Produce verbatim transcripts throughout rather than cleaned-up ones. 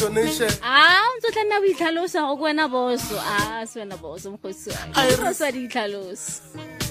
Ah, ntse tla nna o itlhalosa go kwena boso. Ah, se wena boso mokgosi. Ai re sa di itlhalosa.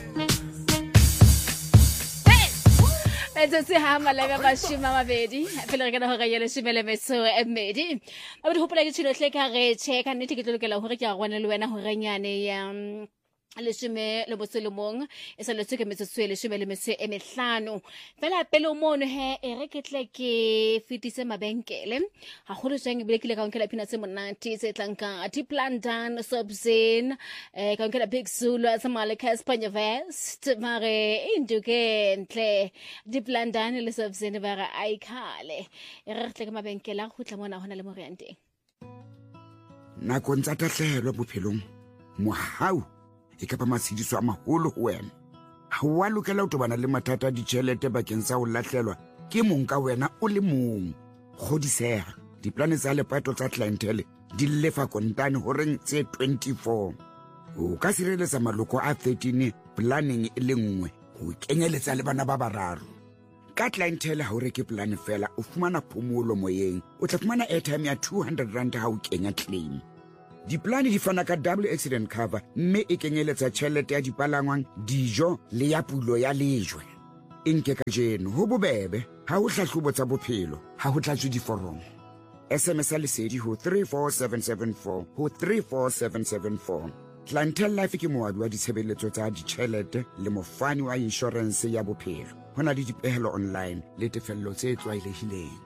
Let's see how my lega bashima mabedi. Pele re kana ho ga yele shimele metso e mmedi. Ba di hopola ke tshilo tle ka re che ka nnete ke tlo lokela hore ke a gwana le wena ho renyane ya le shime le boselemong e sa le tseke metsotso le shime le metse e mehlano fela pele o mono he e re ke tle ke fitise mabenkele ha go le tseng bile ke le ka nkela pina tse monate tse tlanka ati plantan sobzin eh ka nkela big zulu tsa maleka Spanya vest mare induke ntle di plantan le sobzin ba ga aikhale e re tle ke mabenkele go tla mona hona le morianteng na kontsa tahlelo bophelong mohau e ka pa matshidiso a maholo ho wena ha wa lokela o tobana le mathata a ditjhelete bakeng sa ho lahlelwa ke mong ka wena o le mong kgodisega diplane tsa lepato tsa clientele di lefa kontane horeng tse twenty-four o ka sireletsa maloko a thirteen planning e le nngwe ho kenyeletsa le bana ba bararo ka clientele ha o re ke plan fela o fumana phomolo moyeng o tla fumana airtime ya two hundred rand ha o kenya claim diplane di fana ka double accident cover mme e kenyeletsa tjhelete ya dipalangwang dijo le ya pulo ya lejwe enke ka jeno ho bobebe ha o hlahlobo tsa bophelo ha ho tlatswe diforomo S M S lesedi ho three four seven seven four ho three four seven seven four Clientele Life ke moabi wa ditshebeletso tsa ditjhelete le mofani wa insurance ya bophelo hona le dipehelo online le tefello tse tlwaelehileng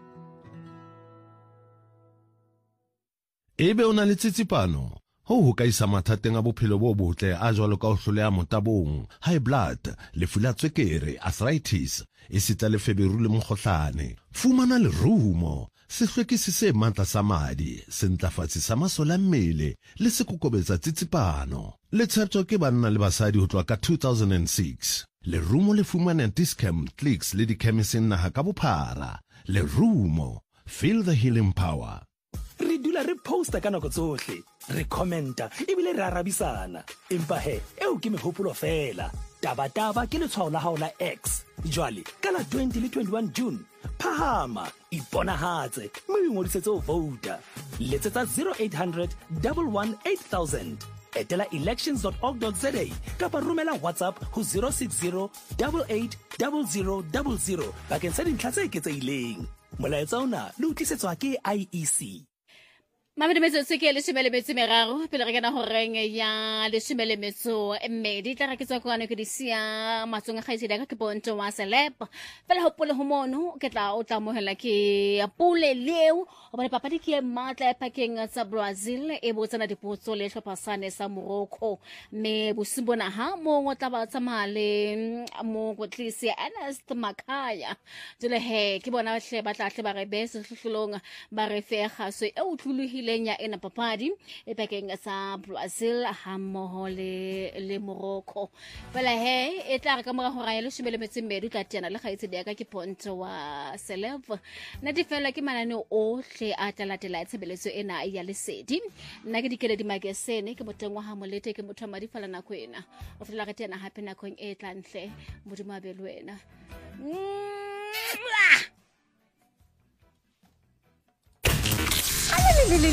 Ebe ona le tsitsipano ho ho ka isa mathateng a bophelo bo botle a jwalo ka ho hloleha motabong high blood lefu la tswekere arthritis e sita le feberu le mokgohlane fumana le rumo sehlwekisi se matla sa madi se ntlafatsi sa masola mmele le se kokobetsa tsitsipano le tshepo ke banna le basadi ho tloa ka two thousand six le rumo le fumana Discam Clicks le di chemistry naha ka bophara le rumo feel the healing power re dula re posta ka nako tsohle re commenta ebile re arabisana empa he eo ke mehopolo fela taba taba ke letshwao la hao la X jwale ka la twenty le twenty-one June phahama iponahatse mme o ngodisetse ho vouta letsetsa zero eight hundred one one eight thousand etela elections dot org dot za kapa romela WhatsApp ho zero six zero eight eight zero zero zero zero bakeng sa dintlha tse eketsehileng molaetsa ona le utlisetswa ke I E C Mama de metso ke le shimele metso meraro pele re kana ho reng ya le shimele metso mmedi tla re ke tswa kwana ke disia matsonga gaise da ka ke bonto wa celeb pele hopole ho mono ke tla o tla mohela ke pule leo o ba papadi ke matla e pakeng tsa Brazil e botsana dipotso le hlopasane sa Morocco me bosimbona ha mo ngo tla ba tsamale mo go tlise Ernest Makaya jole he ke bona hle ba tla hle ba re bese hlohlolong ba re fe gaso e utluluhi lenya ena papadi e pakeng sa Brazil ha mmoho le le Morocco pela he e tla re ka mora hora ya le shimele metsimedi tla tena le gaitse dia ka ke ponto wa celeb na di fela ke manane ohle a tla latela tshebeletso ena ya lesedi nna ke dikele di magazine ke moteng wa ha molete ke motho madi fala na kwena o fela re tena hape na kong e tla ntle modimo a belwena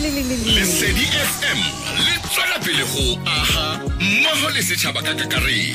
Lesedi F M le tswela pele go aha mmoho le setjhaba ka kakaretso